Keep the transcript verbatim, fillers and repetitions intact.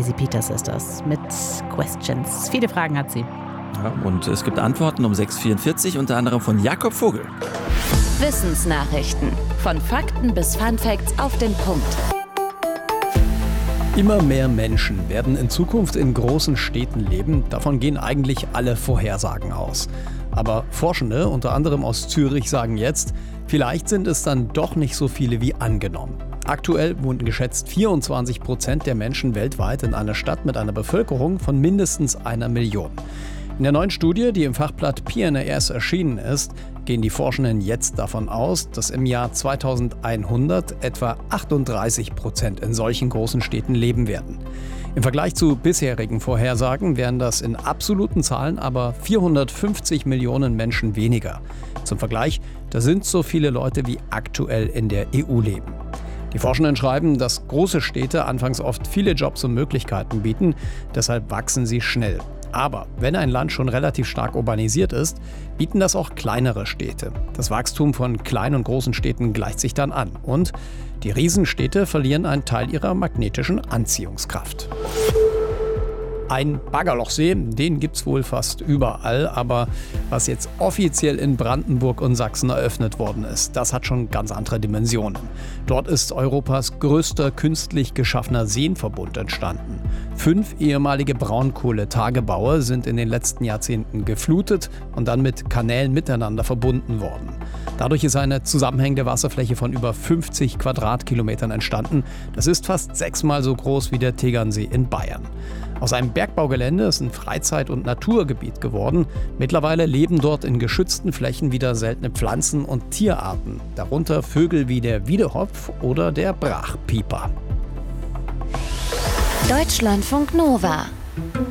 Daisy Peters ist das mit Questions. Viele Fragen hat sie. Ja, und es gibt Antworten um sechs Uhr vierundvierzig, unter anderem von Jakob Vogel. Wissensnachrichten. Von Fakten bis Funfacts auf den Punkt. Immer mehr Menschen werden in Zukunft in großen Städten leben. Davon gehen eigentlich alle Vorhersagen aus. Aber Forschende, unter anderem aus Zürich, sagen jetzt, vielleicht sind es dann doch nicht so viele wie angenommen. Aktuell wohnen geschätzt vierundzwanzig Prozent der Menschen weltweit in einer Stadt mit einer Bevölkerung von mindestens einer Million. In der neuen Studie, die im Fachblatt P N A S erschienen ist, gehen die Forschenden jetzt davon aus, dass im Jahr zweitausendeinhundert etwa achtunddreißig Prozent in solchen großen Städten leben werden. Im Vergleich zu bisherigen Vorhersagen wären das in absoluten Zahlen aber vierhundertfünfzig Millionen Menschen weniger. Zum Vergleich, da sind so viele Leute wie aktuell in der E U leben. Die Forschenden schreiben, dass große Städte anfangs oft viele Jobs und Möglichkeiten bieten, deshalb wachsen sie schnell. Aber wenn ein Land schon relativ stark urbanisiert ist, bieten das auch kleinere Städte. Das Wachstum von kleinen und großen Städten gleicht sich dann an. Und die Riesenstädte verlieren einen Teil ihrer magnetischen Anziehungskraft. Ein Baggerlochsee, den gibt's wohl fast überall, aber was jetzt offiziell in Brandenburg und Sachsen eröffnet worden ist, das hat schon ganz andere Dimensionen. Dort ist Europas größter künstlich geschaffener Seenverbund entstanden. Fünf ehemalige Braunkohletagebaue sind in den letzten Jahrzehnten geflutet und dann mit Kanälen miteinander verbunden worden. Dadurch ist eine zusammenhängende Wasserfläche von über fünfzig Quadratkilometern entstanden. Das ist fast sechsmal so groß wie der Tegernsee in Bayern. Aus einem Bergbaugelände ist ein Freizeit- und Naturgebiet geworden. Mittlerweile leben dort in geschützten Flächen wieder seltene Pflanzen und Tierarten, darunter Vögel wie der Wiedehopf oder der Brachpieper. Deutschlandfunk Nova